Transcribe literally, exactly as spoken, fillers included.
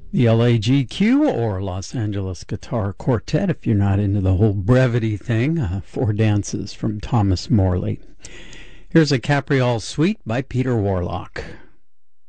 The L A G Q, or Los Angeles Guitar Quartet, if you're not into the whole brevity thing. Uh, four dances from Thomas Morley. Here's a Capriole Suite by Peter Warlock.